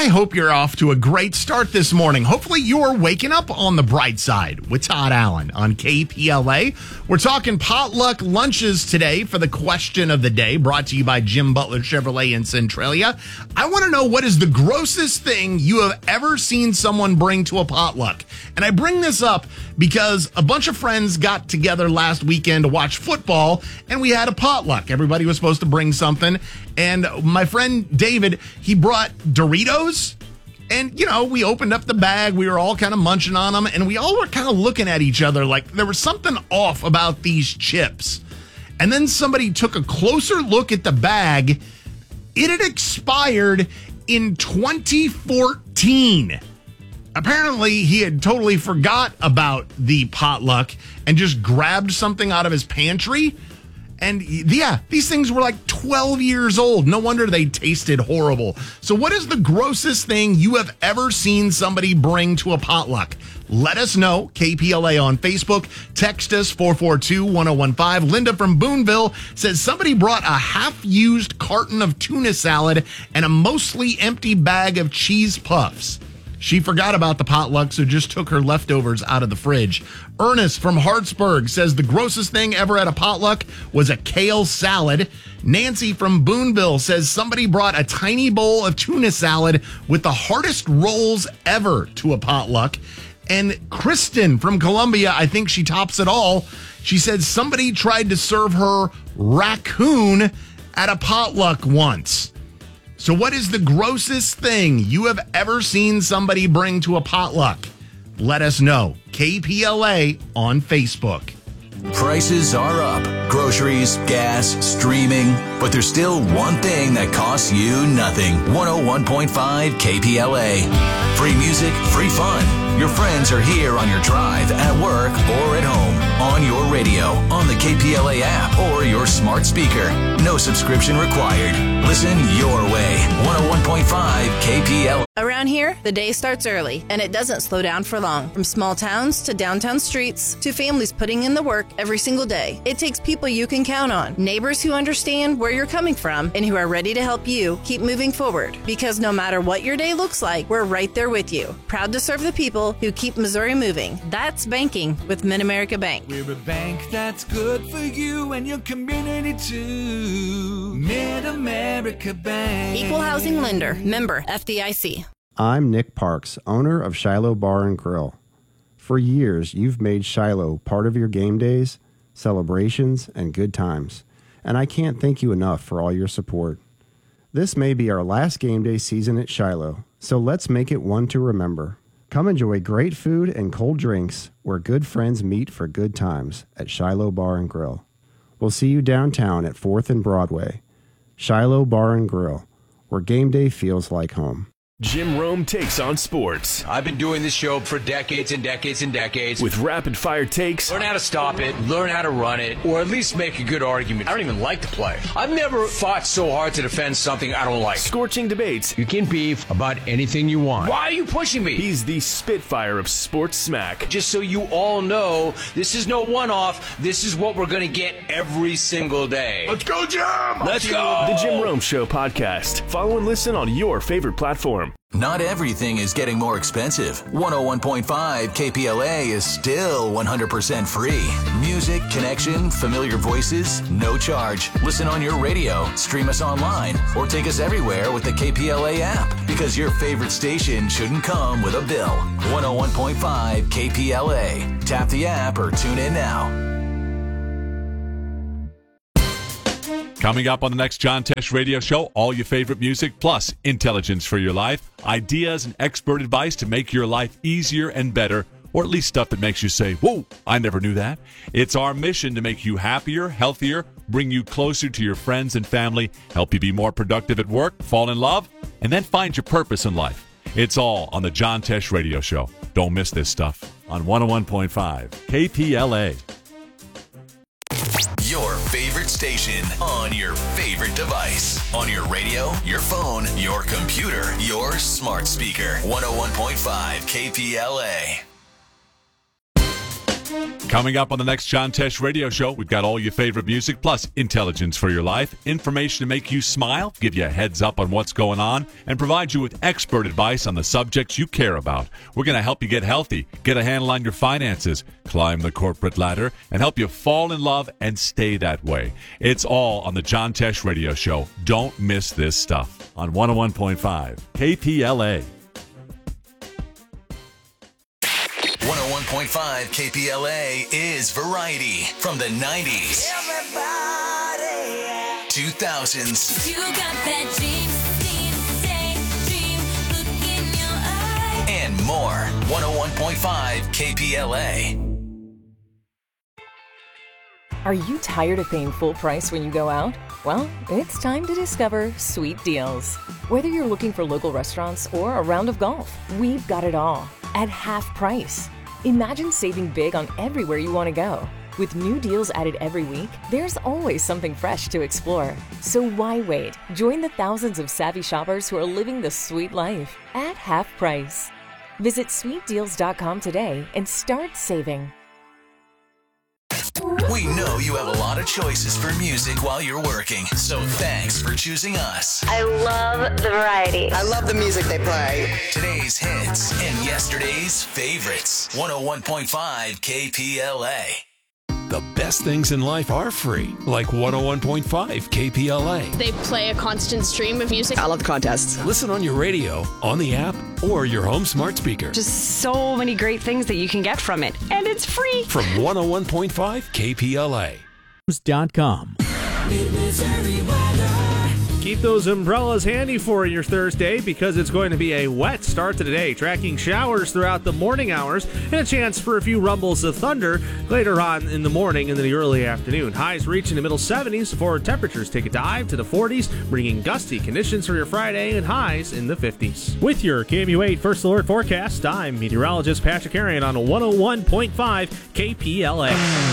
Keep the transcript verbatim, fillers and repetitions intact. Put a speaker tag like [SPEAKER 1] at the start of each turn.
[SPEAKER 1] I hope you're off to a great start this morning. Hopefully you're waking up on the bright side with Todd Allen on K P L A. We're talking potluck lunches today for the question of the day, brought to you by Jim Butler Chevrolet in Centralia. I want to know, what is the grossest thing you have ever seen someone bring to a potluck? And I bring this up because a bunch of friends got together last weekend to watch football, and we had a potluck. Everybody was supposed to bring something. And my friend David, he brought Doritos. And, you know, we opened up the bag. We were all kind of munching on them. And we all were kind of looking at each other like there was something off about these chips. And then somebody took a closer look at the bag. It had expired in twenty fourteen. Apparently, he had totally forgot about the potluck and just grabbed something out of his pantry. And yeah, these things were like twelve years old. No wonder they tasted horrible. So what is the grossest thing you have ever seen somebody bring to a potluck? Let us know. K P L A on Facebook. Text us four four two, one oh one five. Linda from Boonville says somebody brought a half-used carton of tuna salad and a mostly empty bag of cheese puffs. She forgot about the potluck, so just took her leftovers out of the fridge. Ernest from Hartsburg says the grossest thing ever at a potluck was a kale salad. Nancy from Boonville says somebody brought a tiny bowl of tuna salad with the hardest rolls ever to a potluck. And Kristen from Columbia, I think she tops it all. She said somebody tried to serve her raccoon at a potluck once. So what is the grossest thing you have ever seen somebody bring to a potluck? Let us know. K P L A on Facebook.
[SPEAKER 2] Prices are up. Groceries, gas, streaming. But there's still one thing that costs you nothing. one oh one point five K P L A. Free music, free fun. Your friends are here on your drive, at work, or at home. On your radio, on the K P L A app, or your smart speaker. No subscription required. Listen your way. one oh one point five K P L A.
[SPEAKER 3] Around here, the day starts early, and it doesn't slow down for long. From small towns to downtown streets to families putting in the work every single day. It takes people you can count on, neighbors who understand where you're coming from, and who are ready to help you keep moving forward. Because no matter what your day looks like, we're right there with you. Proud to serve the people who keep Missouri moving. That's banking with Mid-America Bank.
[SPEAKER 4] We're a bank that's good for you and your community too. Mid-America Bank.
[SPEAKER 3] Equal housing lender. Member F D I C.
[SPEAKER 5] I'm Nick Parks, owner of Shiloh Bar and Grill. For years, you've made Shiloh part of your game days, celebrations, and good times. And I can't thank you enough for all your support. This may be our last game day season at Shiloh, so let's make it one to remember. Come enjoy great food and cold drinks where good friends meet for good times at Shiloh Bar and Grill. We'll see you downtown at fourth and Broadway. Shiloh Bar and Grill, where game day feels like home.
[SPEAKER 6] Jim Rome takes on sports.
[SPEAKER 7] I've been doing this show for decades and decades and decades.
[SPEAKER 6] With rapid-fire takes.
[SPEAKER 7] Learn how to stop it, learn how to run it, or at least make a good argument. I don't even like to play. I've never fought so hard to defend something I don't like.
[SPEAKER 6] Scorching debates.
[SPEAKER 7] You can beef about anything you want. Why are you pushing me?
[SPEAKER 6] He's the Spitfire of sports smack.
[SPEAKER 7] Just so you all know, this is no one-off. This is what we're going to get every single day.
[SPEAKER 6] Let's go, Jim!
[SPEAKER 7] Let's go!
[SPEAKER 6] The Jim Rome Show podcast. Follow and listen on your favorite platform.
[SPEAKER 2] Not everything is getting more expensive. one oh one point five K P L A is still one hundred percent free. Music, connection, familiar voices, no charge. Listen on your radio, stream us online, or take us everywhere with the K P L A app. Because your favorite station shouldn't come with a bill. one oh one point five K P L A. Tap the app or tune in now.
[SPEAKER 8] Coming up on the next John Tesh Radio Show, all your favorite music plus intelligence for your life, ideas and expert advice to make your life easier and better, or at least stuff that makes you say, whoa, I never knew that. It's our mission to make you happier, healthier, bring you closer to your friends and family, help you be more productive at work, fall in love, and then find your purpose in life. It's all on the John Tesh Radio Show. Don't miss this stuff on one oh one point five K P L A.
[SPEAKER 2] Your favorite station on your favorite device. On your radio, your phone, your computer, your smart speaker. one oh one point five K P L A.
[SPEAKER 8] Coming up on the next John Tesh Radio Show, we've got all your favorite music, plus intelligence for your life, information to make you smile, give you a heads up on what's going on, and provide you with expert advice on the subjects you care about. We're going to help you get healthy, get a handle on your finances, climb the corporate ladder, and help you fall in love and stay that way. It's all on the John Tesh Radio Show. Don't miss this stuff on one oh one point five K P L A.
[SPEAKER 2] one oh one point five K P L A is Variety from the nineties,
[SPEAKER 9] Everybody,
[SPEAKER 2] two thousands,
[SPEAKER 9] you got that dream, dream, dream, look in your eye.
[SPEAKER 2] and more. one oh one point five K P L A.
[SPEAKER 10] Are you tired of paying full price when you go out? Well, it's time to discover Sweet Deals. Whether you're looking for local restaurants or a round of golf, we've got it all at half price. Imagine saving big on everywhere you want to go. With new deals added every week, there's always something fresh to explore. So why wait? Join the thousands of savvy shoppers who are living the sweet life at half price. Visit sweet deals dot com today and start saving.
[SPEAKER 2] We know you have a lot of choices for music while you're working, so thanks for choosing us.
[SPEAKER 11] I love the variety.
[SPEAKER 12] I love the music they play.
[SPEAKER 2] Today's hits and yesterday's favorites. one oh one point five K P L A.
[SPEAKER 13] The best things in life are free, like one oh one point five K P L A.
[SPEAKER 14] They play a constant stream of music.
[SPEAKER 12] I love the contests.
[SPEAKER 13] Listen on your radio, on the app, or your home smart speaker.
[SPEAKER 15] Just so many great things that you can get from it, and it's free.
[SPEAKER 13] From one oh one point five K P L A.
[SPEAKER 16] dot com. Keep those umbrellas handy for your Thursday because it's going to be a wet start to the day, tracking showers throughout the morning hours and a chance for a few rumbles of thunder later on in the morning and in the early afternoon. Highs reaching the middle seventies before temperatures take a dive to the forties, bringing gusty conditions for your Friday and highs in the fifties. With your K M U eight First Alert forecast, I'm meteorologist Patrick Arian on one oh one point five K P L A.